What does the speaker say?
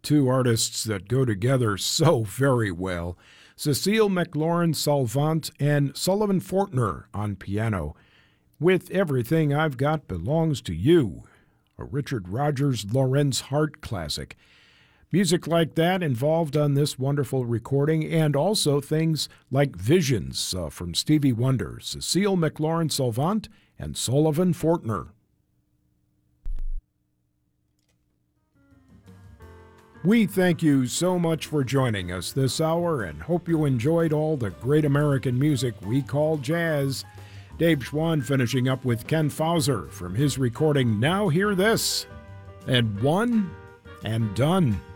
two artists that go together so very well. Cecile McLaurin-Salvant and Sullivan Fortner on piano. With Everything I've Got Belongs to You, a Richard Rodgers Lorenz Hart classic. Music like that involved on this wonderful recording, and also things like Visions from Stevie Wonder, Cecile McLaurin-Salvant, and Sullivan Fortner. We thank you so much for joining us this hour and hope you enjoyed all the great American music we call jazz. Dave Schwann finishing up with Ken Fauser from his recording Now Hear This, and One and Done.